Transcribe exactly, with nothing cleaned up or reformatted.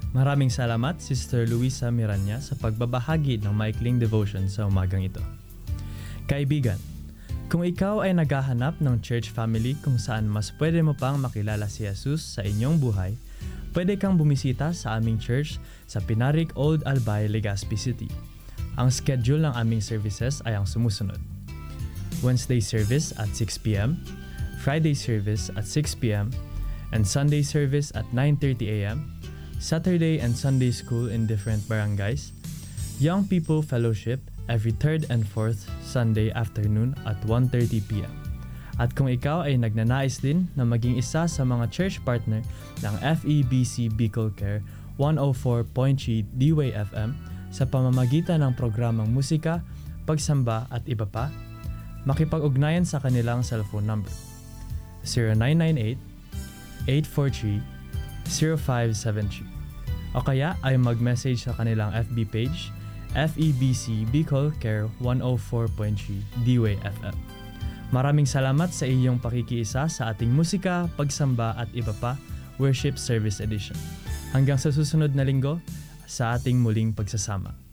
Maraming salamat, Sister Luisa Miranya, sa pagbabahagi ng maikling devotion sa umagang ito. Kaibigan, kung ikaw ay naghahanap ng church family kung saan mas pwede mo pang makilala si Jesus sa inyong buhay, pwede kang bumisita sa aming church sa Pinarik Old Albay, Legazpi City. Ang schedule ng aming services ay ang sumusunod. Wednesday service at six p.m., Friday service at six p.m., and Sunday service at nine thirty a.m., Saturday and Sunday school in different barangays, Young People Fellowship every third and fourth Sunday afternoon at one thirty p.m. At kung ikaw ay nagnanais din na maging isa sa mga church partner ng F E B C Bicol Care one oh four point three D-Way F M sa pamamagitan ng programang musika, pagsamba at iba pa, makipag-ugnayan sa kanilang cellphone number zero nine nine eight, eight four three, zero five seven three o kaya ay mag-message sa kanilang F B page F E B C Bicol Care one oh four point three D-Way F M. Maraming salamat sa iyong pakikiisa sa ating musika, pagsamba at iba pa Worship Service Edition. Hanggang sa susunod na linggo sa ating muling pagsasama.